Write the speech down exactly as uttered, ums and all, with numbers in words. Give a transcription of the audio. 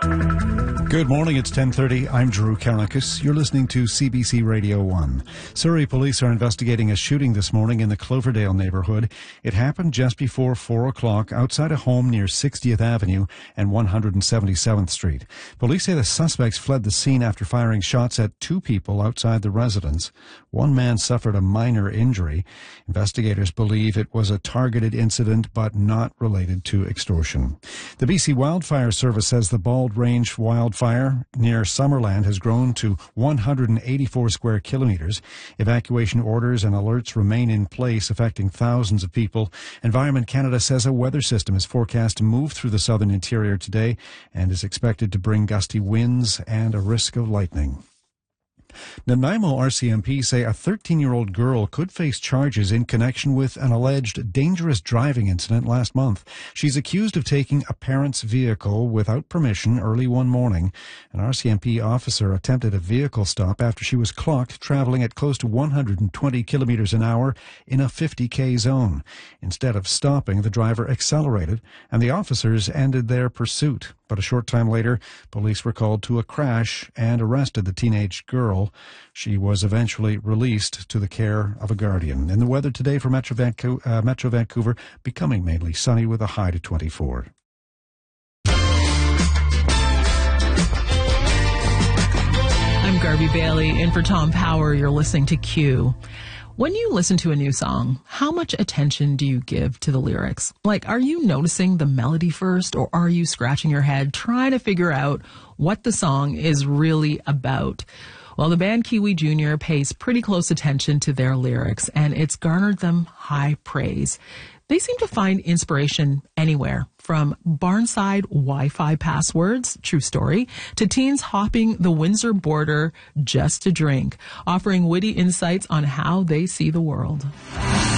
Good morning, it's ten thirty. I'm Drew Karakis. You're listening to C B C Radio one. Surrey police are investigating a shooting this morning in the Cloverdale neighbourhood. It happened just before four o'clock outside a home near sixtieth Avenue and one hundred seventy-seventh Street. Police say the suspects fled the scene after firing shots at two people outside the residence. One man suffered a minor injury. Investigators believe it was a targeted incident but not related to extortion. The B C Wildfire Service says the Bald Range wildfire Fire near Summerland has grown to one hundred eighty-four square kilometres. Evacuation orders and alerts remain in place, affecting thousands of people. Environment Canada says a weather system is forecast to move through the southern interior today and is expected to bring gusty winds and a risk of lightning. Nanaimo R C M P say a thirteen-year-old girl could face charges in connection with an alleged dangerous driving incident last month. She's accused of taking a parent's vehicle without permission early one morning. An R C M P officer attempted a vehicle stop after she was clocked traveling at close to one hundred twenty kilometres an hour in a fifty K zone. Instead of stopping, the driver accelerated, and the officers ended their pursuit. But a short time later, police were called to a crash and arrested the teenage girl. She was eventually released to the care of a guardian. In the weather today for Metro, Vanco- uh, Metro Vancouver, becoming mainly sunny with a high to twenty-four. I'm Garby Bailey, in for Tom Power. You're listening to Q. When you listen to a new song, how much attention do you give to the lyrics? Like, are you noticing the melody first, or are you scratching your head trying to figure out what the song is really about? Well, the band Kiwi Junior pays pretty close attention to their lyrics, and it's garnered them high praise. They seem to find inspiration anywhere, from barnside Wi-Fi passwords, true story, to teens hopping the Windsor border just to drink, offering witty insights on how they see the world.